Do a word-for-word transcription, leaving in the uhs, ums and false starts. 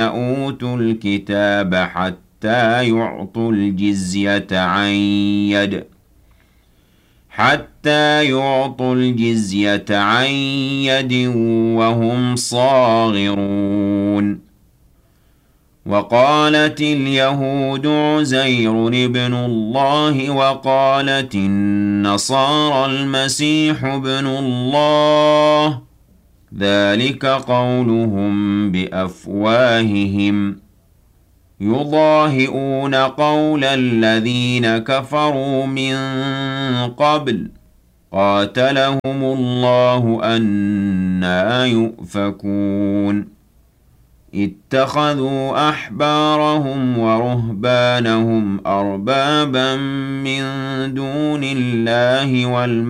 أوتوا الكتاب حتى يعطوا الجزية عن يد حتى يعطوا الجزية عن يد وهم صاغرون وقالت اليهود عزير ابن الله وقالت النصارى المسيح ابن الله ذلك قولهم بأفواههم يضاهئون قول الذين كفروا من قبل قاتلهم الله أنى يؤفكون اتخذوا أحبارهم ورهبانهم أربابا من دون الله والمسيح